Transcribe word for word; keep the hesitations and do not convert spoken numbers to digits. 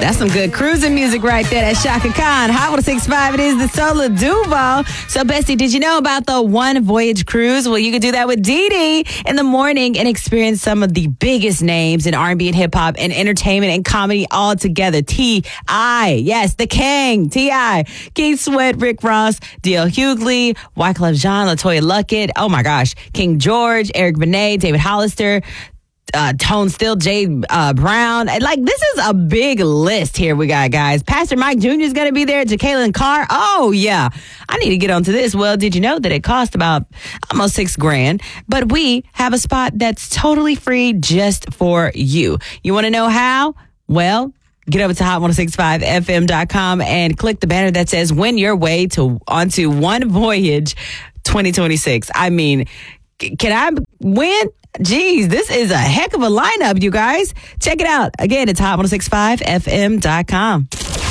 That's some good cruising music right there. That's Shaka Khan. Hot one oh six point five. It is the Solar Duval. So, Bessie, did you know about the One Voyage Cruise? Well, you can do that with Dee Dee in the morning and experience some of the biggest names in R and B and hip hop and entertainment and comedy all together. T I Yes, the King. T I Keith Sweat, Rick Ross, D L Hughley, Wyclef Jean, LaToya Luckett. Oh, my gosh. King George, Eric Benet, David Hollister. Uh, Tone Still, Jay uh, Brown. Like, this is a big list here we got, guys. Pastor Mike Junior is going to be there. Jacqueline Carr. Oh, yeah. I need to get onto this. Well, did you know that it cost about almost six grand? But we have a spot that's totally free just for you. You want to know how? Well, get over to hot one oh six point five F M dot com and click the banner that says win your way to onto One Voyage twenty twenty-six. I mean, can I win? Geez, this is a heck of a lineup, you guys. Check it out. Again, it's hot one oh six point five F M dot com.